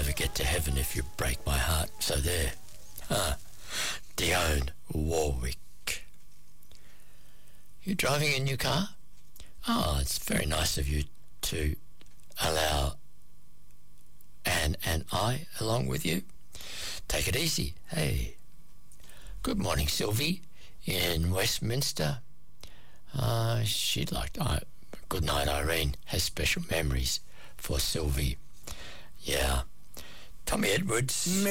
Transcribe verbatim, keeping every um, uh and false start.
never get to heaven if you break my heart. So there. Ah, Dionne Warwick. You driving a new car? Oh, it's very nice of you to allow Anne and I along with you. Take it easy. Hey. Good morning, Sylvie in Westminster. Uh, she'd like... Uh, good night, Irene has special memories for Sylvie. Yeah. Tommy Edwards.